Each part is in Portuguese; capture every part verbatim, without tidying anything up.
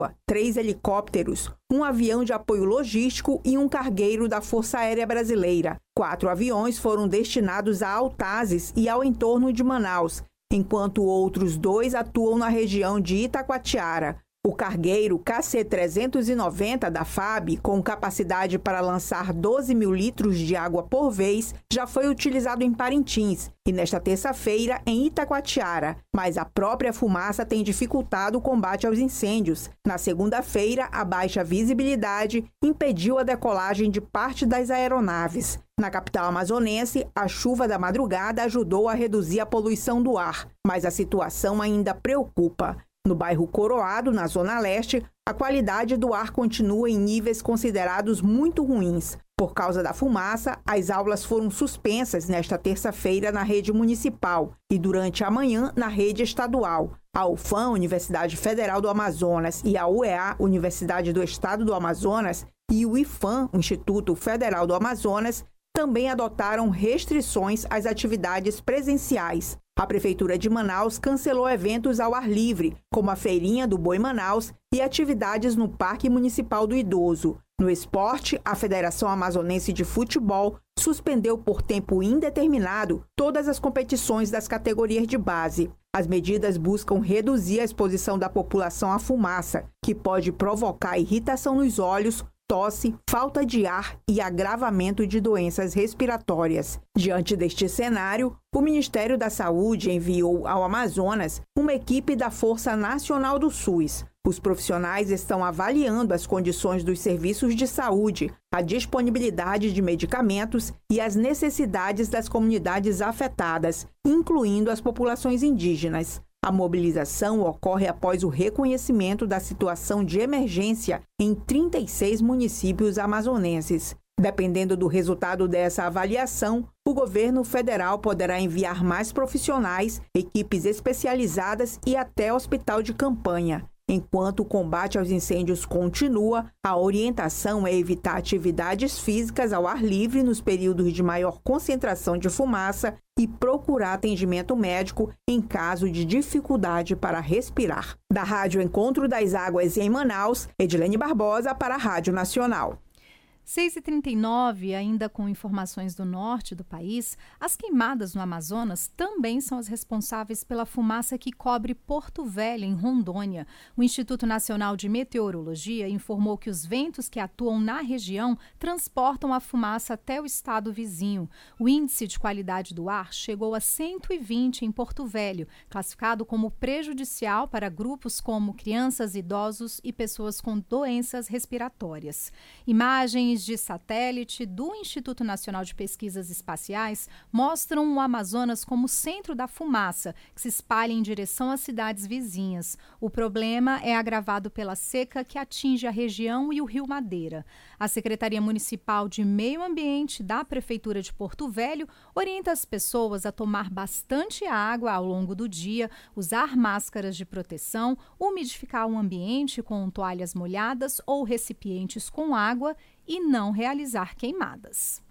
três helicópteros, um avião de apoio logístico e um cargueiro da Força Aérea Brasileira. Quatro aviões foram destinados a Altazes e ao entorno de Manaus, enquanto outros dois atuam na região de Itacoatiara. O cargueiro K C trezentos e noventa da F A B, com capacidade para lançar doze mil litros de água por vez, já foi utilizado em Parintins e nesta terça-feira em Itacoatiara, mas a própria fumaça tem dificultado o combate aos incêndios. Na segunda-feira, a baixa visibilidade impediu a decolagem de parte das aeronaves. Na capital amazonense, a chuva da madrugada ajudou a reduzir a poluição do ar, mas a situação ainda preocupa. No bairro Coroado, na Zona Leste, a qualidade do ar continua em níveis considerados muito ruins. Por causa da fumaça, as aulas foram suspensas nesta terça-feira na rede municipal e durante a manhã na rede estadual. A UFAM, Universidade Federal do Amazonas, e a U E A, Universidade do Estado do Amazonas, e o IFAM, Instituto Federal do Amazonas, também adotaram restrições às atividades presenciais. A Prefeitura de Manaus cancelou eventos ao ar livre, como a Feirinha do Boi Manaus e atividades no Parque Municipal do Idoso. No esporte, a Federação Amazonense de Futebol suspendeu por tempo indeterminado todas as competições das categorias de base. As medidas buscam reduzir a exposição da população à fumaça, que pode provocar irritação nos olhos, tosse, falta de ar e agravamento de doenças respiratórias. Diante deste cenário, o Ministério da Saúde enviou ao Amazonas uma equipe da Força Nacional do SUS. Os profissionais estão avaliando as condições dos serviços de saúde, a disponibilidade de medicamentos e as necessidades das comunidades afetadas, incluindo as populações indígenas. A mobilização ocorre após o reconhecimento da situação de emergência em trinta e seis municípios amazonenses. Dependendo do resultado dessa avaliação, o governo federal poderá enviar mais profissionais, equipes especializadas e até hospital de campanha. Enquanto o combate aos incêndios continua, a orientação é evitar atividades físicas ao ar livre nos períodos de maior concentração de fumaça e procurar atendimento médico em caso de dificuldade para respirar. Da Rádio Encontro das Águas em Manaus, Edilene Barbosa para a Rádio Nacional. seis e trinta e nove, ainda com informações do norte do país, as queimadas no Amazonas também são as responsáveis pela fumaça que cobre Porto Velho, em Rondônia. O Instituto Nacional de Meteorologia informou que os ventos que atuam na região transportam a fumaça até o estado vizinho. O índice de qualidade do ar chegou a cento e vinte em Porto Velho, classificado como prejudicial para grupos como crianças, idosos e pessoas com doenças respiratórias. Imagens de satélite do Instituto Nacional de Pesquisas Espaciais mostram o Amazonas como centro da fumaça, que se espalha em direção às cidades vizinhas. O problema é agravado pela seca que atinge a região e o Rio Madeira. A Secretaria Municipal de Meio Ambiente da Prefeitura de Porto Velho orienta as pessoas a tomar bastante água ao longo do dia, usar máscaras de proteção, umidificar o ambiente com toalhas molhadas ou recipientes com água e não realizar queimadas.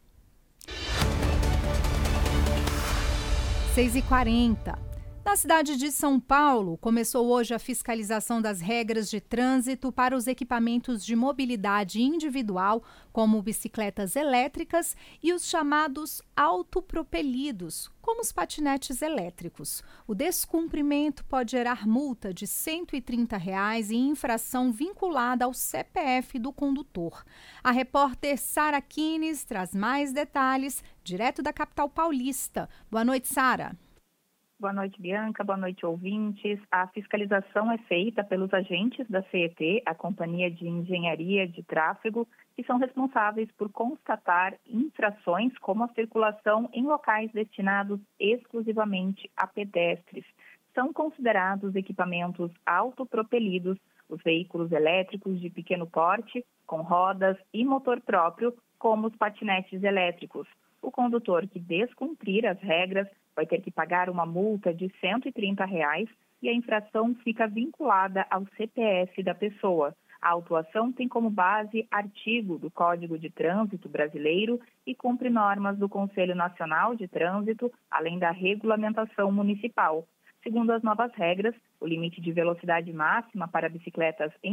seis e quarenta. Na cidade de São Paulo, começou hoje a fiscalização das regras de trânsito para os equipamentos de mobilidade individual, como bicicletas elétricas e os chamados autopropelidos, como os patinetes elétricos. O descumprimento pode gerar multa de cento e trinta reais e infração vinculada ao C P F do condutor. A repórter Sara Kines traz mais detalhes, direto da capital paulista. Boa noite, Sara. Boa noite, Bianca. Boa noite, ouvintes. A fiscalização é feita pelos agentes da C E T, a Companhia de Engenharia de Tráfego, que são responsáveis por constatar infrações como a circulação em locais destinados exclusivamente a pedestres. São considerados equipamentos autopropelidos os veículos elétricos de pequeno porte, com rodas e motor próprio, como os patinetes elétricos. O condutor que descumprir as regras vai ter que pagar uma multa de cento e trinta reais e a infração fica vinculada ao C P F da pessoa. A autuação tem como base artigo do Código de Trânsito Brasileiro e cumpre normas do Conselho Nacional de Trânsito, além da regulamentação municipal. Segundo as novas regras, o limite de velocidade máxima para bicicletas em